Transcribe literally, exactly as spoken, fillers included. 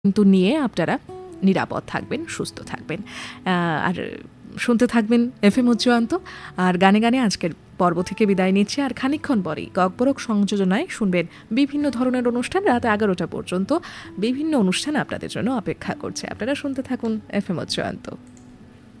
কিন্তু নিয়ে আপনারা নিরাপদ থাকবেন, সুস্থ থাকবেন। আর শুনতে থাকবেন এফ এম উচ্চান্ত। আর গানে গানে আজকের পর্ব থেকে বিদায় নিচ্ছে। আর খানিকক্ষণ পরেই গকবরক সংযোজনায় শুনবেন বিভিন্ন ধরনের অনুষ্ঠান। রাত এগারোটা পর্যন্ত বিভিন্ন অনুষ্ঠান আপনাদের জন্য অপেক্ষা করছে। আপনারা শুনতে থাকুন এফ এম উচ্চান্ত।